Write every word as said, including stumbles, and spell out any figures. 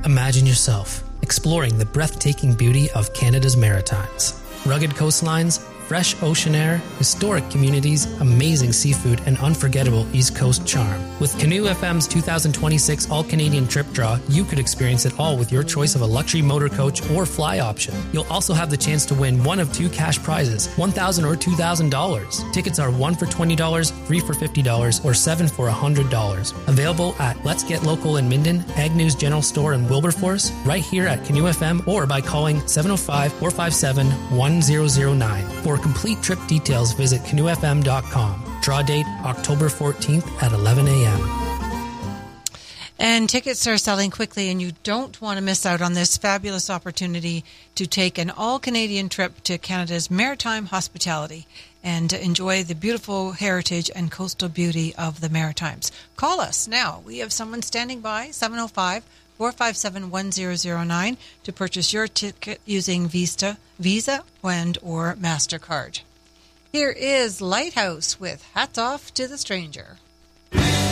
Imagine yourself exploring the breathtaking beauty of Canada's Maritimes. Rugged coastlines, fresh ocean air, historic communities, amazing seafood, and unforgettable East Coast charm. With Canoe F M's two thousand twenty-six All-Canadian Trip Draw, you could experience it all with your choice of a luxury motor coach or fly option. You'll also have the chance to win one of two cash prizes, one thousand dollars or two thousand dollars. Tickets are one for twenty dollars, three for fifty dollars, or seven for one hundred dollars. Available at Let's Get Local in Minden, Agnew's General Store in Wilberforce, right here at Canoe F M, or by calling seven oh five, four five seven, one zero zero nine. For complete trip details, visit canoe f m dot com. Draw date October fourteenth at eleven a.m. And tickets are selling quickly, and you don't want to miss out on this fabulous opportunity to take an all-Canadian trip to Canada's maritime hospitality and enjoy the beautiful heritage and coastal beauty of the Maritimes. Call us now. We have someone standing by, seven oh five, four five seven, one zero zero nine, to purchase your ticket using Vista, Visa, and or MasterCard. Here is Lighthouse with Hats Off to the Stranger.